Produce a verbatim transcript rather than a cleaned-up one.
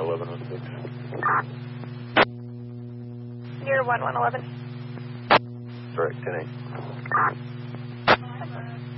eleven oh six. Near one one eleven. Correct, ten eight.